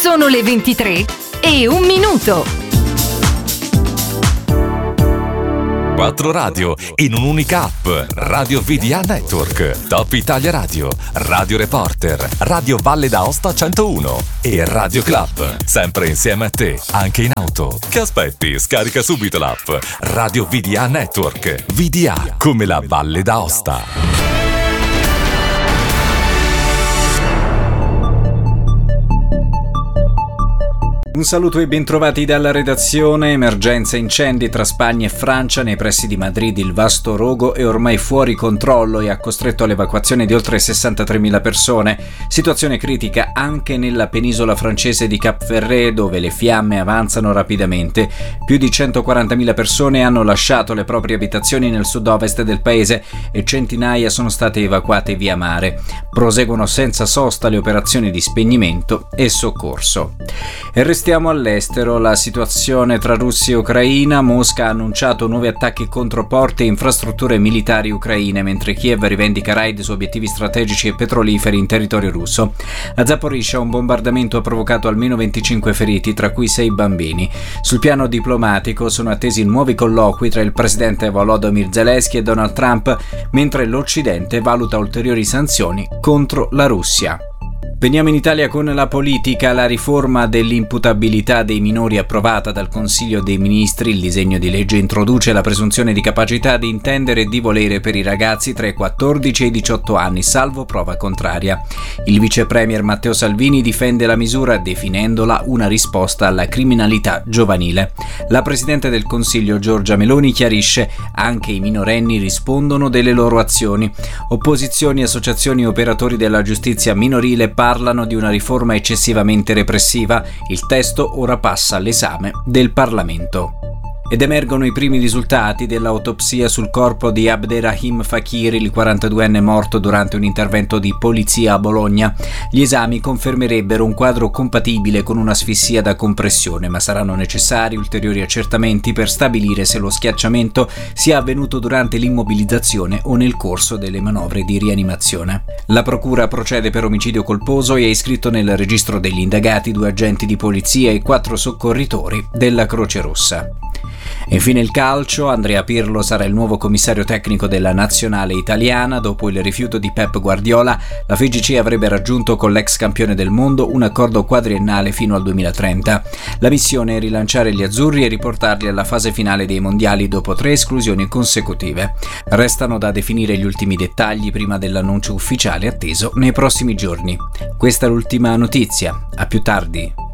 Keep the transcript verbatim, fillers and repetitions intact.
Sono le ventitré e un minuto. Quattro radio in un'unica app. Radio V D A Network, Top Italia Radio, Radio Reporter, Radio Valle d'Aosta centouno e Radio Club. Sempre insieme a te, anche in auto. Che aspetti? Scarica subito l'app Radio V D A Network. V D A come la Valle d'Aosta. Un saluto e bentrovati dalla redazione. Emergenza incendi tra Spagna e Francia. Nei pressi di Madrid il vasto rogo è ormai fuori controllo e ha costretto all'evacuazione di oltre sessantatremila persone. Situazione critica anche nella penisola francese di Cap Ferret, dove le fiamme avanzano rapidamente. Più di centoquarantamila persone hanno lasciato le proprie abitazioni nel sud-ovest del paese e centinaia sono state evacuate via mare. Proseguono senza sosta le operazioni di spegnimento e soccorso. E restiamo all'estero. La situazione tra Russia e Ucraina. Mosca ha annunciato nuovi attacchi contro porti e infrastrutture militari ucraine, mentre Kiev rivendica raid su obiettivi strategici e petroliferi in territorio russo. A Zaporizhzhia un bombardamento ha provocato almeno venticinque feriti, tra cui sei bambini. Sul piano diplomatico sono attesi nuovi colloqui tra il presidente Volodymyr Zelensky e Donald Trump, mentre l'Occidente valuta ulteriori sanzioni contro la Russia. Veniamo in Italia con la politica. La riforma dell'imputabilità dei minori approvata dal Consiglio dei Ministri. Il disegno di legge introduce la presunzione di capacità di intendere e di volere per i ragazzi tra i quattordici e i diciotto anni, salvo prova contraria. Il vice premier Matteo Salvini difende la misura definendola una risposta alla criminalità giovanile. La presidente del Consiglio Giorgia Meloni chiarisce: anche i minorenni rispondono delle loro azioni. Opposizioni, associazioni e operatori della giustizia minorile parlano di una riforma eccessivamente repressiva. Il testo ora passa all'esame del Parlamento. Ed emergono i primi risultati dell'autopsia sul corpo di Abderrahim Fakir, il quarantaduenne morto durante un intervento di polizia a Bologna. Gli esami confermerebbero un quadro compatibile con un'asfissia da compressione, ma saranno necessari ulteriori accertamenti per stabilire se lo schiacciamento sia avvenuto durante l'immobilizzazione o nel corso delle manovre di rianimazione. La procura procede per omicidio colposo e ha iscritto nel registro degli indagati due agenti di polizia e quattro soccorritori della Croce Rossa. E infine il calcio. Andrea Pirlo sarà il nuovo commissario tecnico della nazionale italiana. Dopo il rifiuto di Pep Guardiola, la F I G C avrebbe raggiunto con l'ex campione del mondo un accordo quadriennale fino al duemilatrenta. La missione è rilanciare gli azzurri e riportarli alla fase finale dei mondiali dopo tre esclusioni consecutive. Restano da definire gli ultimi dettagli prima dell'annuncio ufficiale atteso nei prossimi giorni. Questa è l'ultima notizia. A più tardi.